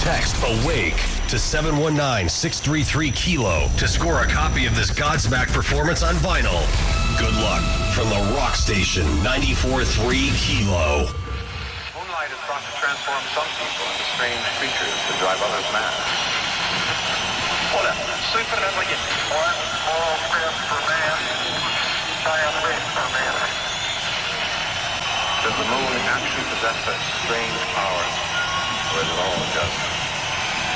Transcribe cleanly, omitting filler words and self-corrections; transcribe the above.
Text AWAKE to 719-633-KILO to score a copy of this Godsmack performance on vinyl. Good luck from the Rock Station 94.3 KILO. Moonlight is thought to transform some people into strange creatures to drive others mad. Hola, soy Fernando Allende. One small step for man, giant leap for man. Does the moon actually possess such strange powers, or is it all just